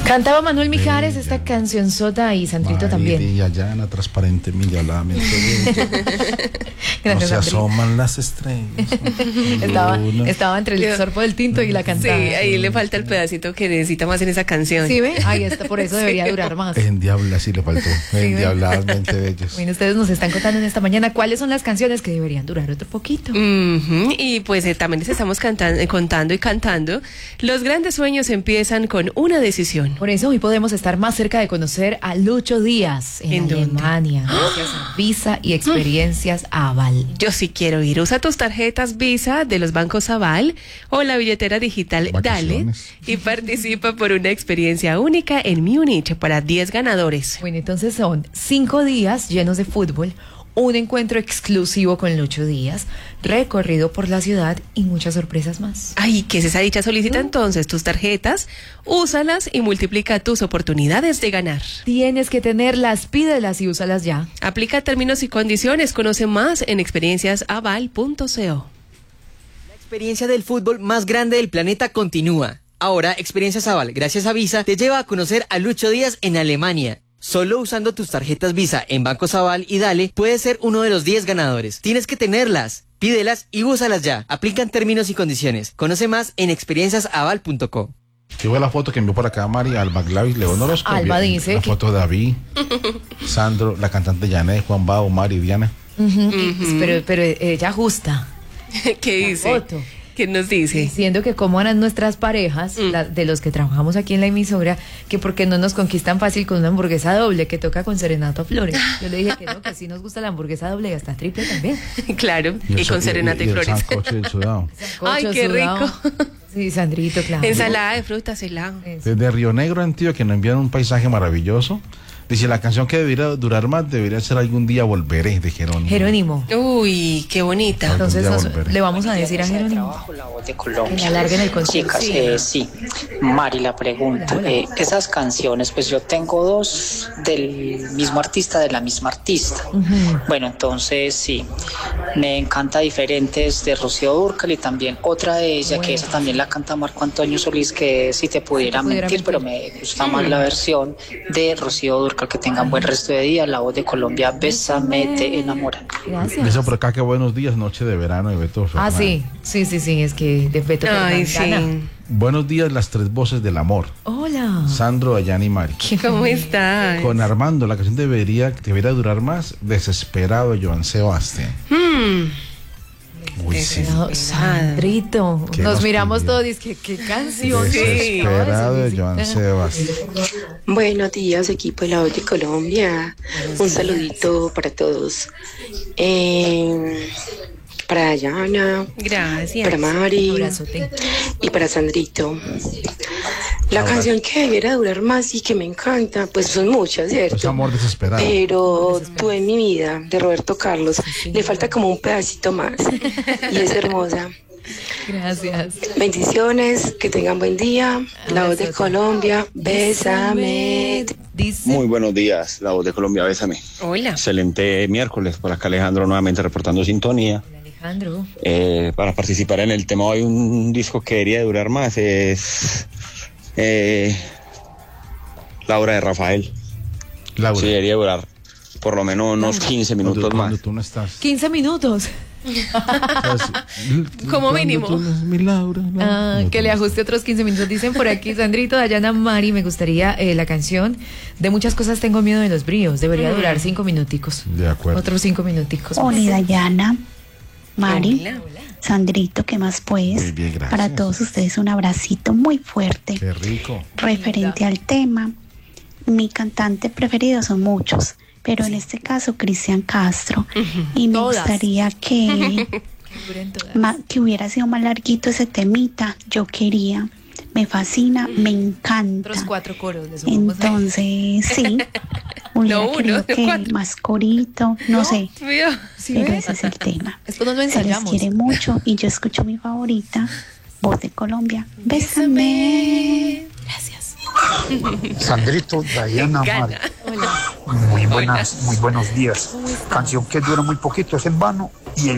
Cantaba Manuel Mijares esta cancionzota y Sandrito también. Y allá en la transparente milla la mente. No se asoman las estrellas. Estaba entre el sorbo del tinto y la cantada. Sí, ahí le falta el pedacito que necesita más en esa canción. ¿Sí ve? Ahí está, por eso debería durar más. En Diabla sí le faltó. En Diabladamente bellos. Bueno, ustedes nos están contando en esta mañana cuáles son las canciones que deberían durar otro poquito. Y pues también les estamos contando y cantando. Los grandes sueños empiezan con una decisión. Por eso hoy podemos estar más cerca de conocer a Lucho Díaz en Alemania, gracias a Visa y Experiencias Aval. Yo sí quiero ir. Usa tus tarjetas Visa de los bancos Aval o la billetera digital Dale y participa por una experiencia única en Múnich para 10 ganadores. Bueno, entonces son 5 días llenos de fútbol, un encuentro exclusivo con Lucho Díaz, recorrido por la ciudad y muchas sorpresas más. Ay, ¿qué es esa dicha? Solicita entonces tus tarjetas, úsalas y multiplica tus oportunidades de ganar. Tienes que tenerlas, pídelas y úsalas ya. Aplica términos y condiciones, conoce más en experienciasaval.co. La experiencia del fútbol más grande del planeta continúa. Ahora, Experiencias Aval, gracias a Visa, te lleva a conocer a Lucho Díaz en Alemania. Solo usando tus tarjetas Visa en Bancos Aval y Dale, puedes ser uno de los 10 ganadores. Tienes que tenerlas, pídelas y úsalas ya. Aplican términos y condiciones. Conoce más en experienciasaval.co. Yo veo la foto que envió por acá Mari Alba Glavis, León Orozco. Alba dice la foto de David, Sandro, la cantante Janet, Juan Bao, Mari, Diana. Pero ella justa. ¿Qué dice? Foto. ¿Qué nos dice? Diciendo que cómo eran nuestras parejas, de los que trabajamos aquí en la emisora, que porque no nos conquistan fácil con una hamburguesa doble que toca con serenato a flores. Yo le dije que no, que sí nos gusta la hamburguesa doble y hasta triple también. Claro, y con serenata y flores. Ay, qué rico. Sí, Sandrito, claro. Ensalada de frutas, helado. Desde Río Negro, Antioquia, nos envían un paisaje maravilloso. Dice, la canción que debería durar más debería ser Algún día volveré, de Jerónimo. Jerónimo. Uy, qué bonita. Entonces le vamos a decir a Jerónimo la voz de Colombia. que alarguen el concierto. Chicas, sí. Mari, la pregunta. Esas canciones, pues yo tengo 2 del mismo artista, de la misma artista. Bueno, entonces sí. Me encanta Diferentes de Rocío Dúrcal y también otra de ella, que esa también la canta Marco Antonio Solís, que es Si te pudiera mentir, pero me gusta más la versión de Rocío Dúrcal. Que tengan buen resto de día. La voz de Colombia, Bésame, te enamora. Gracias. Eso por acá, que buenos días, noche de verano de Beto Fernández. Sí, es que de Beto Fernández. Sí. Buenos días, las 3 voces del amor. Hola. Sandro, Dayana y Mari. ¿Cómo estás? Con Armando, la canción debería durar más. Desesperado, Joan Sebastián. Uy, sí. Sandrito, nos miramos todos y es que qué canción. Desesperado de Joan Sebastián. Buenos días, equipo de La Voz de Colombia. Un saludito para todos. Para Dayana, Gracias. para Mari y para Sandrito. La canción que debiera durar más y que me encanta, pues son muchas, ¿cierto? Es Amor Desesperado. Pero Tú en mi vida, de Roberto Carlos, le falta como un pedacito más. Y es hermosa. Gracias. Bendiciones, que tengan buen día. La Voz de Colombia, bésame. Muy buenos días, La Voz de Colombia, bésame. Hola. Excelente miércoles, por acá Alejandro nuevamente reportando sintonía. Alejandro. Para participar en el tema hoy, un disco que debería durar más es La Hora de Rafael. Laura. Sí, debería durar por lo menos unos 15 minutos más. Tú no estás. 15 minutos. Como mínimo. Mi Laura, Que le ajuste otros 15 minutos. Dicen por aquí, Sandrito, Dayana, Mari, me gustaría la canción de Muchas cosas tengo miedo de los bríos. Debería durar 5 minuticos. De acuerdo. Otros 5 minuticos. Hola, Dayana, Mari, Hola. Sandrito, ¿qué más pues? Muy bien, gracias. Para todos ustedes un abracito muy fuerte. Qué rico. Referente al tema, mi cantante preferido son muchos, pero en este caso Cristian Castro. Y me gustaría que hubiera sido más larguito ese temita. Yo quería, me fascina, me encanta. Otros 4 coros. Entonces, sí, hubiera querido que más corito, no sé, pero ese es el tema. Esto no lo Se les ensayamos. quiere mucho y yo escucho mi favorita, Voz de Colombia, Bésame. Gracias. Sandrito, Dayana, Mari. Muy buenos días. Canción que dura muy poquito, es En vano y el